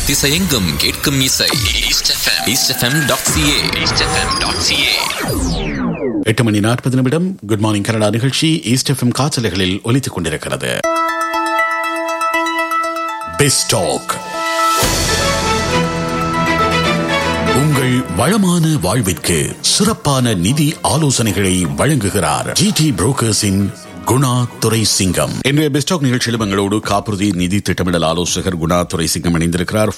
திசையெங்கும் கேட்கும் இசை eastfm.ca 8:40 குட் மார்னிங் கனடா நிகழ்ச்சி ஈஸ்ட் எஃப்எம் காற்றலைகளில் ஒலித்துக் கொண்டிருக்கிறது. பெஸ்டாக் உங்கள் வளமான வாழ்விற்கு சிறப்பான நிதி ஆலோசனைகளை வழங்குகிறார் GT புரோக்கர்ஸின் குணா துரைசிங்கம். இன்றைய பெஸ்டாக் நிகழ்ச்சியிலும் எங்களோடு காப்புறுதி நிதி திட்டமிடல் ஆலோசகர் குணா துரைசிங்கம் இணைந்திருக்கிறார்.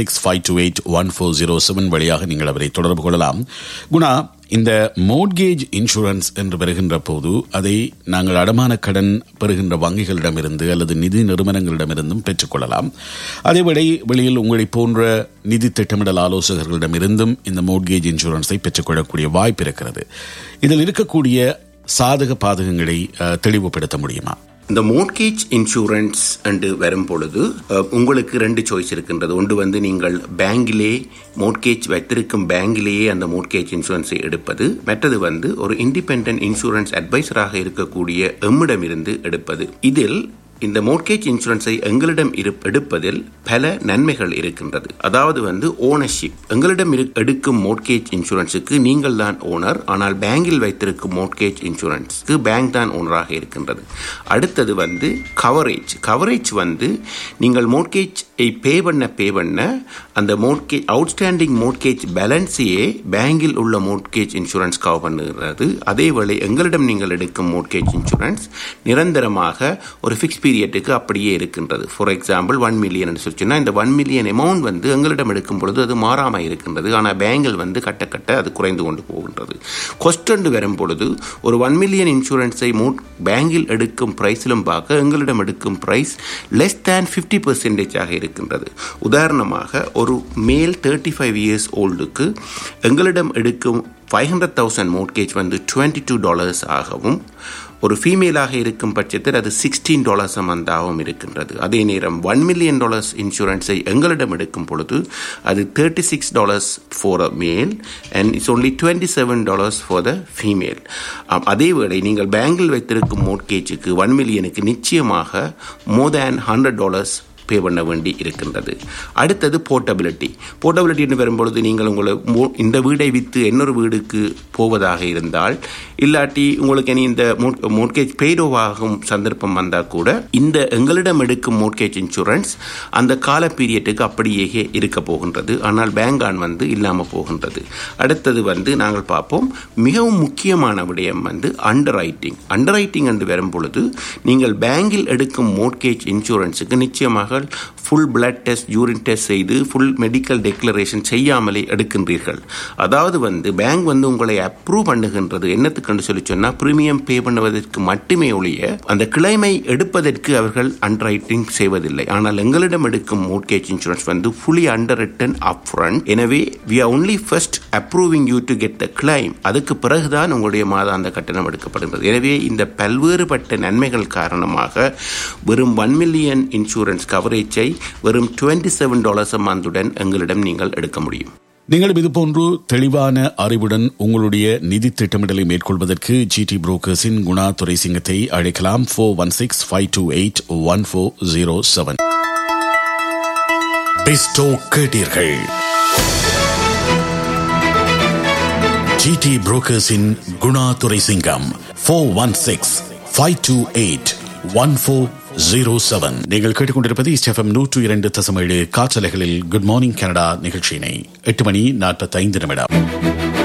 4165281407 வழியாக நீங்கள் அவரை தொடர்பு கொள்ளலாம். குணா, இந்த மோட்கேஜ் இன்சூரன்ஸ் என்று வருகின்ற போது அதை நாங்கள் அடமான கடன் பெறுகின்ற வங்கிகளிடமிருந்து அல்லது நிதி நிறுவனங்களிடமிருந்தும் பெற்றுக்கொள்ளலாம். அதேவேளை வெளியில் உங்களை போன்ற நிதி திட்டமிடல் ஆலோசகர்களிடமிருந்தும் இந்த மோட்கேஜ் இன்சூரன்ஸை பெற்றுக்கொள்ளக்கூடிய வாய்ப்பு இருக்கிறது. இதில் இருக்கக்கூடிய சாதக பாதகங்களை தெளிவுபடுத்த முடியுமா? இந்த மோட்கேஜ் இன்சூரன்ஸ் என்று வரும் பொழுது உங்களுக்கு ரெண்டு சாய்ஸ் இருக்கின்றது. ஒன்று நீங்கள் பேங்கிலே மோட்கேஜ் வைத்திருக்கும் பேங்கிலேயே அந்த மோட்கேஜ் இன்சூரன்ஸை எடுப்பது. மற்றது ஒரு இண்டிபெண்டன்ட் இன்சூரன்ஸ் அட்வைசராக இருக்கக்கூடிய எம்மிடமிருந்து எடுப்பது. இதில் இந்த மோட்கேஜ் இன்சூரன்ஸை எங்களிடம் எடுப்பதில் பல நன்மைகள் இருக்கின்றது. அதாவது ஓனர்ஷிப். எங்களிடம் எடுக்கும் மோட்கேஜ் இன்சூரன்ஸுக்கு நீங்கள் தான் ஓனர், ஆனால் பேங்கில் வைத்திருக்கும் மோட்கேஜ் இன்சூரன்ஸுக்கு பேங்க் தான் ஓனராக இருக்கின்றது. அடுத்தது கவரேஜ் நீங்கள் மோட்கேஜை பே பண்ண அந்த மோட்கேஜ் அவுட்ஸ்டாண்டிங் மோட்கேஜ் பேலன்ஸையே பேங்கில் உள்ள மோட்கேஜ் இன்சூரன்ஸ் கவர் பண்ணுகிறது. அதேவேளை எங்களிடம் நீங்கள் எடுக்கும் மோட்கேஜ் இன்சூரன்ஸ் நிரந்தரமாக ஒரு ஃபிக்ஸ் பீரியட்டுக்கு அப்படியே இருக்கின்றது. ஃபார் எக்ஸாம்பிள் 1 மில்லியன் என்று சொல்லிச்சுன்னா இந்த 1 மில்லியன் அமௌண்ட் எங்களிடம் எடுக்கும் பொழுது அது மாறாமல் இருக்கின்றது. ஆனால் பேங்கில் கட்ட அது குறைந்து கொண்டு போகின்றது. கொஸ்ட் வரும் பொழுது ஒரு 1 மில்லியன் இன்சூரன்ஸை பேங்கில் எடுக்கும் பிரைஸிலும் பார்க்க எங்களிடம் எடுக்கும் பிரைஸ் லெஸ் தேன் 50% இருக்கின்றது. உதாரணமாக ஒரு மேல் 35 இயர்ஸ் ஓல்டுக்கு எங்களிடம் எடுக்கும் 500,000 மோட்கேஜ் $22 ஆகவும், ஒரு ஃபீமேலாக இருக்கும் பட்சத்தில் அது $16 மந்தாகவும் இருக்கின்றது. அதே நேரம் $1 மில்லியன் இன்சூரன்ஸை எங்களிடம் எடுக்கும் பொழுது அது $36 for a male and it's only $27 for the female. அதேவேளை நீங்கள் பேங்கில் வைத்திருக்கும் மோட்கேஜுக்கு 1 மில்லியனுக்கு நிச்சயமாக மோர் தேன் $100 பே பண்ண வேண்டி இருக்கின்றது. அடுத்தது போர்ட்டபிலிட்டி என்று வரும்பொழுது நீங்கள் உங்களை இந்த வீடை விற்று இன்னொரு வீடுக்கு போவதாக இருந்தால், இல்லாட்டி உங்களுக்கு இனி இந்த மோட்கேஜ் பெய்டோவாகும் சந்தர்ப்பம் வந்தால் கூட இந்த எங்களிடம் எடுக்கும் மோட்கேஜ் இன்சூரன்ஸ் அந்த கால பீரியட்டுக்கு அப்படியே இருக்க போகின்றது. ஆனால் பேங்கான் இல்லாமல் போகின்றது. அடுத்தது நாங்கள் பார்ப்போம், மிகவும் முக்கியமான விடயம் அண்டர் ரைட்டிங் என்று வரும்பொழுது நீங்கள் பேங்கில் எடுக்கும் மோட்கேஜ் இன்சூரன்ஸுக்கு நிச்சயமாக full blood test, urine test செய்து ஃபுல் மெடிக்கல் டெக்ளரேஷன் செய்யாமலே எடுக்கின்றீர்கள். அதாவது பேங்க் உங்களை அப்ரூவ் பண்ணுகின்றது என்னத்துக்கு சொல்லி சொன்னா பிரீமியம் பே பண்ணுவதற்கு மட்டுமே ஒழிய அந்த கிளைமை எடுப்பதற்கு அவர்கள் அண்டர் ரைட்டிங் செய்வதில்லை. ஆனால் எங்களிடம் எடுக்கும் mortgage insurance fully underwritten upfront. எனவே we are only first approving you to get the claim. அதுக்கு பிறகுதான் உங்களுடைய மாதாந்த கட்டணம் எடுக்கப்படுகிறது. எனவே இந்த பல்வேறுபட்ட நன்மைகள் காரணமாக வெறும் 1 மில்லியன் இன்சூரன்ஸ் கவரேஜை வெறும் $27 மந்துடன் எங்களிடம் நீங்கள் எடுக்க முடியும். நீங்களும் இதுபோன்று தெளிவான அறிவுடன் உங்களுடைய நிதி திட்டமிடலை மேற்கொள்வதற்கு GT புரோக்கர்ஸின் குணா துரைசிங்கத்தை அழைக்கலாம். 4165281407. பெஸ்டோ கேட்டீர்கள். GT புரோக்கர்ஸின் குணா துரைசிங்கம் 4165281407. நீங்கள் கேட்டுக்கொண்டிருப்பது எஃப்எம் 102.7 காற்றலைகளில் குட் மார்னிங் கனடா நிகழ்ச்சியினை. 8:45.